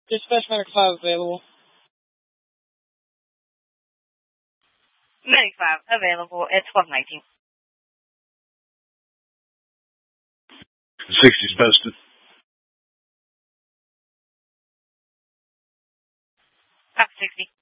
Dispatch Medic 5 available. Medic 5 available at 1219. 60's posted. 60.